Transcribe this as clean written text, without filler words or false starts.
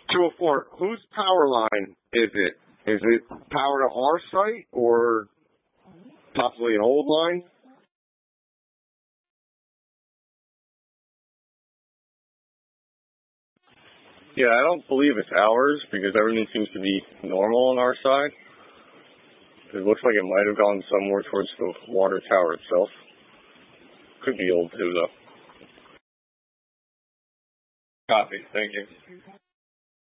204, whose power line is it? Is it power to our site or possibly an old line? Yeah, I don't believe it's ours because everything seems to be normal on our side. It looks like it might have gone somewhere towards the water tower itself. Could be old too, though. Copy. Thank you.